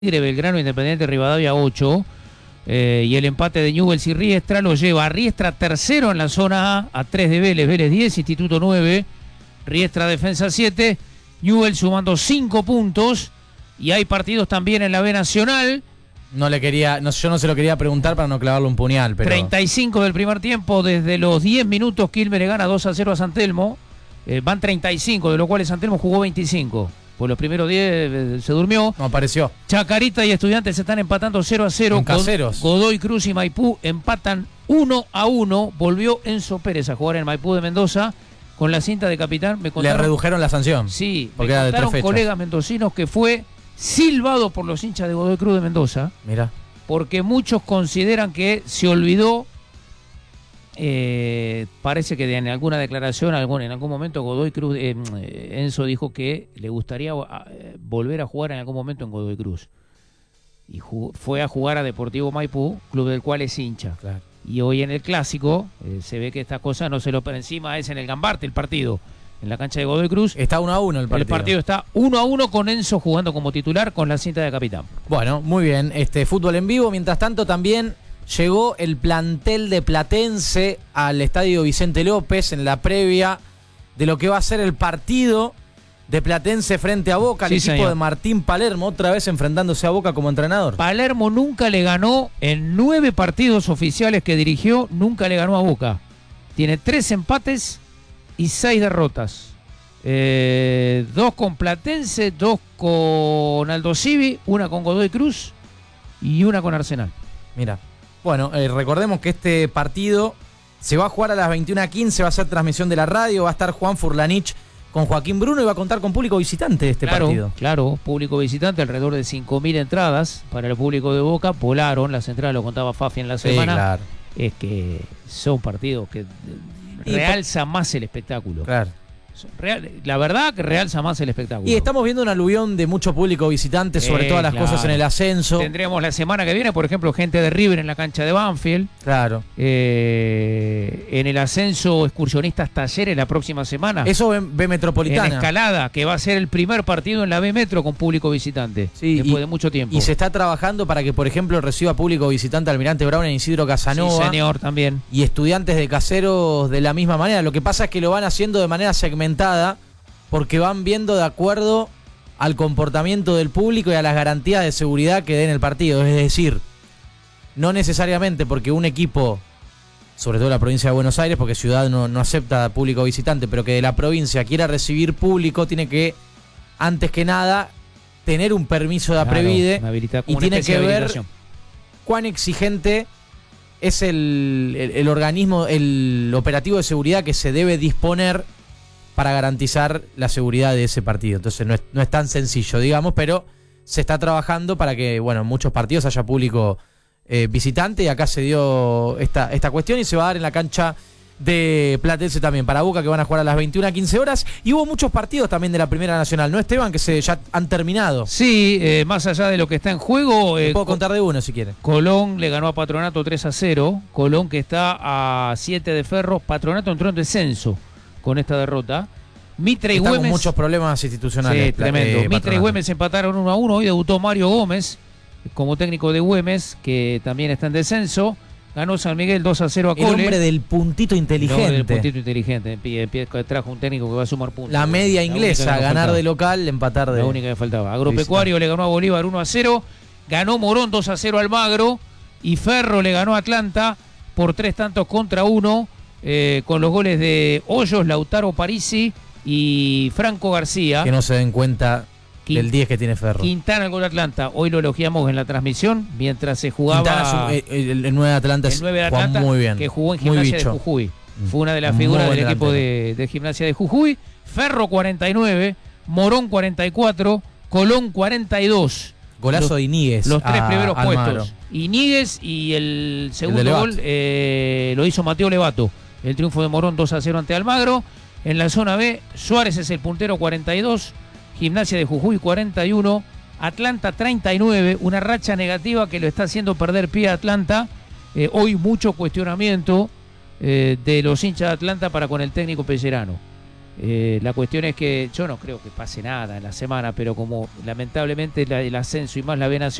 Belgrano, Independiente, Rivadavia 8. Y el empate de Newell's y Riestra lo lleva a Riestra tercero en la zona A 3 de Vélez, Vélez 10, Instituto 9, Riestra Defensa 7, Newell's sumando 5 puntos. Y hay partidos también en la B Nacional. Yo no se lo quería preguntar para no clavarle un puñal, pero 35 del primer tiempo, desde los 10 minutos Quilmes le gana 2-0 a San Telmo. Van 35, de los cuales San Telmo jugó 25. Pues los primeros 10 se durmió. no apareció. Chacarita y Estudiantes se están empatando 0-0. En caseros. Godoy Cruz y Maipú empatan 1-1. Volvió Enzo Pérez a jugar en Maipú de Mendoza con la cinta de capitán. Le redujeron la sanción. Sí, porque era de 3 fechas. Colegas mendocinos que fue silbado por los hinchas de Godoy Cruz de Mendoza. Mira. Porque muchos consideran que se olvidó. Parece que en alguna declaración, en algún momento Godoy Cruz, Enzo dijo que le gustaría volver a jugar en algún momento en Godoy Cruz. Y fue a jugar a Deportivo Maipú, club del cual es hincha. Claro. Y hoy en el clásico se ve que estas cosas no se lo por encima, es en el Gambarte el partido, en la cancha de Godoy Cruz. Está 1-1 el partido. El partido está 1-1 con Enzo jugando como titular con la cinta de capitán. Bueno, muy bien. Fútbol en vivo. Mientras tanto también llegó el plantel de Platense al estadio Vicente López en la previa de lo que va a ser el partido de Platense frente a Boca, el equipo de Martín Palermo, otra vez enfrentándose a Boca como entrenador. Palermo nunca le ganó en 9 partidos oficiales que dirigió, nunca le ganó a Boca. Tiene 3 empates y 6 derrotas. 2 con Platense, 2 con Aldo Civi, 1 con Godoy Cruz y 1 con Arsenal. Mira. Bueno, recordemos que este partido se va a jugar a las 21:15, va a ser transmisión de la radio, va a estar Juan Furlanich con Joaquín Bruno y va a contar con público visitante de este partido. Claro, público visitante, alrededor de 5.000 entradas para el público de Boca. Volaron las entradas, lo contaba Fafi en la semana. Sí, claro. Es que son partidos que realza más el espectáculo. Claro. La verdad que realza más el espectáculo. Y estamos viendo un aluvión de mucho público visitante, sobre todas las cosas en el ascenso. Tendremos la semana que viene, por ejemplo, gente de River en la cancha de Banfield. Claro. En el ascenso, excursionistas Talleres la próxima semana. Eso B Metropolitana. En Escalada, que va a ser el primer partido en la B Metro con público visitante. Sí, después de mucho tiempo. Y se está trabajando para que, por ejemplo, reciba público visitante Almirante Brown en Isidro Casanova. Sí, señor, también. Y Estudiantes de Caseros de la misma manera. Lo que pasa es que lo van haciendo de manera segmentada, porque van viendo de acuerdo al comportamiento del público y a las garantías de seguridad que den el partido. Es decir, no necesariamente porque un equipo, sobre todo la provincia de Buenos Aires, porque Ciudad no acepta público visitante, pero que de la provincia quiera recibir público, tiene que, antes que nada, tener un permiso de Aprevide y tiene que ver cuán exigente es el organismo, el operativo de seguridad que se debe disponer para garantizar la seguridad de ese partido. Entonces no es tan sencillo, digamos, pero se está trabajando para que, bueno, en muchos partidos haya público visitante, y acá se dio esta cuestión y se va a dar en la cancha de Platense también, para Boca, que van a jugar a las 21:15 horas. Y hubo muchos partidos también de la Primera Nacional, ¿no, Esteban? Que ya han terminado. Sí, más allá de lo que está en juego... puedo contar de uno, si quieren. Colón le ganó a Patronato 3-0. Colón, que está a 7 de Ferro. Patronato entró en descenso con esta derrota. Mitre y Está Güemes... con muchos problemas institucionales. Sí, tremendo. Mitre y Güemes empataron 1-1. Hoy debutó Mario Gómez como técnico de Güemes, que también está en descenso. Ganó San Miguel 2-0 a Cole. El hombre del puntito inteligente. No, del puntito inteligente. Trajo un técnico que va a sumar puntos. La media inglesa, ganar de local, empatar de... La única que faltaba. Agropecuario le ganó a Bolívar 1-0. Ganó Morón 2-0 al Magro. Y Ferro le ganó a Atlanta por 3-1, con los goles de Hoyos, Lautaro Parisi y Franco García. Que no se den cuenta del 10 que tiene Ferro. Quintana, el gol de Atlanta. Hoy lo elogiamos en la transmisión mientras se jugaba. Quintana, el 9 de Atlanta, el 9 de Atlanta, muy bien, que jugó en Gimnasia de Jujuy. Fue una de las figuras del equipo de Gimnasia de Jujuy. Ferro 49, Morón 44, Colón 42. Golazo de Iñiguez. Los 3 primeros puestos. Almagro. Iñiguez, y el segundo gol lo hizo Mateo Levato. El triunfo de Morón 2-0 ante Almagro. En la zona B, Suárez es el puntero 42, Gimnasia de Jujuy 41, Atlanta 39, una racha negativa que lo está haciendo perder pie a Atlanta. Hoy mucho cuestionamiento de los hinchas de Atlanta para con el técnico Pellerano. La cuestión es que yo no creo que pase nada en la semana, pero como lamentablemente el ascenso y más la B Nacional